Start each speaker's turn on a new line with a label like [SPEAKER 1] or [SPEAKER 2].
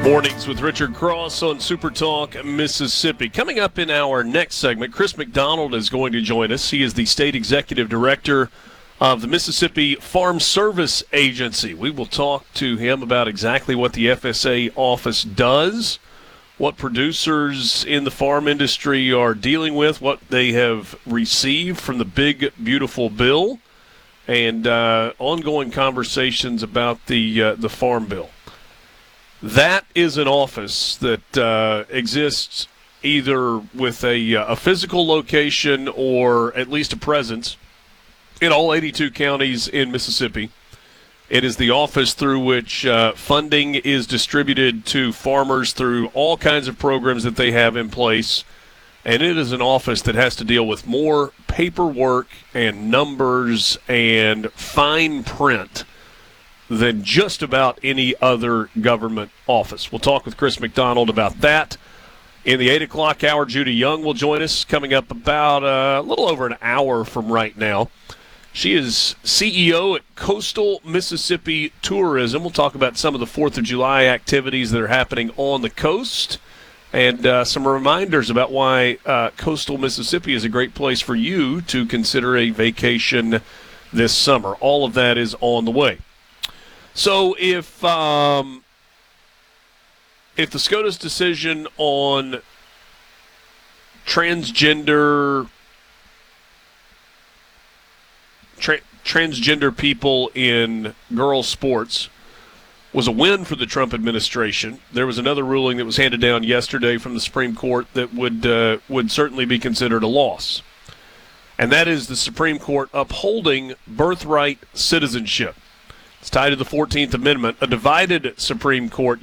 [SPEAKER 1] Mornings with Richard Cross on Super Talk Mississippi. Coming up in our next segment, Chris McDonald is going to join us. He is the State Executive Director of the Mississippi Farm Service Agency. We will talk to him about exactly what the FSA office does, what producers in the farm industry are dealing with, what they have received from the big, beautiful bill, and ongoing conversations about the Farm Bill. That is an office that exists either with a physical location or at least a presence in all 82 counties in Mississippi. It is the office through which funding is distributed to farmers through all kinds of programs that they have in place. And it is an office that has to deal with more paperwork and numbers and fine print than just about any other government office. We'll talk with Chris McDonald about that. In the 8 o'clock hour, Judy Young will join us, coming up about a little over an hour from right now. She is CEO at Coastal Mississippi Tourism. We'll talk about some of the 4th of July activities that are happening on the coast and some reminders about why Coastal Mississippi is a great place for you to consider a vacation this summer. All of that is on the way. So if the SCOTUS decision on transgender people in girls' sports was a win for the Trump administration, there was another ruling that was handed down yesterday from the Supreme Court that would certainly be considered a loss. And that is the Supreme Court upholding birthright citizenship. It's tied to the 14th Amendment. A divided Supreme Court